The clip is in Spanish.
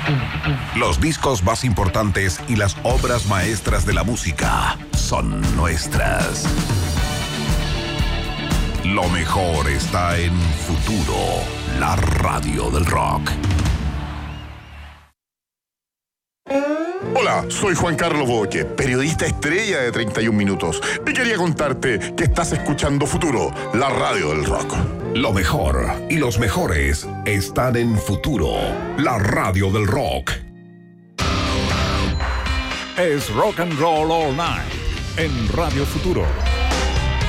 Los discos más importantes y las obras maestras de la música son nuestras. Lo mejor está en Futuro, la radio del rock. Hola, soy Juan Carlos Boque, periodista estrella de 31 Minutos. Y quería contarte que estás escuchando Futuro, la radio del rock. Lo mejor y los mejores están en Futuro, la radio del rock. Es Rock and Roll All Night en Radio Futuro.